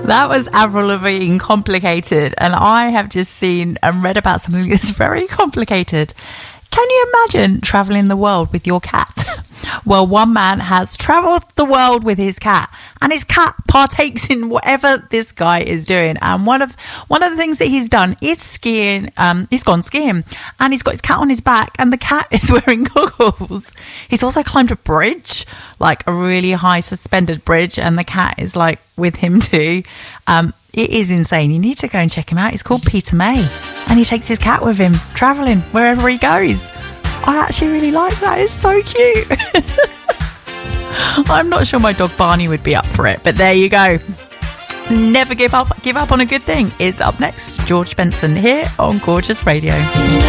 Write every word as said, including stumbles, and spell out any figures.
That was Avril Lavigne, Complicated, and I have just seen and read about something that's very complicated. Can you imagine travelling the world with your cat? Well, one man has travelled the world with his cat, and his cat partakes in whatever this guy is doing. And one of one of the things that he's done is skiing. Um, he's gone skiing, and he's got his cat on his back, and the cat is wearing goggles. He's also climbed a bridge, like a really high suspended bridge, and the cat is like with him too. Um, it is insane. You need to go and check him out. He's called Peter May, and he takes his cat with him, travelling wherever he goes. I actually really like that. It's so cute. I'm not sure my dog Barney would be up for it, but there you go. Never give up. Give up on a good thing. It's up next. George Benson here on Gorgeous Radio.